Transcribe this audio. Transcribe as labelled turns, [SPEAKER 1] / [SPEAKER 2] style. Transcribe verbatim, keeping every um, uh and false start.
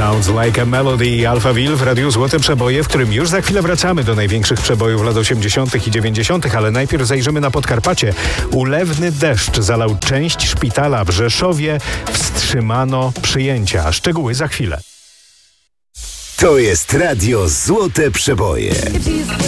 [SPEAKER 1] Sounds Like a Melody. Alphaville w Radiu Złote Przeboje, w którym już za chwilę wracamy do największych przebojów lat osiemdziesiątych i dziewięćdziesiątych, ale najpierw zajrzymy na Podkarpacie. Ulewny deszcz zalał część szpitala w Rzeszowie. Wstrzymano przyjęcia. Szczegóły za chwilę.
[SPEAKER 2] To jest Radio Złote Przeboje.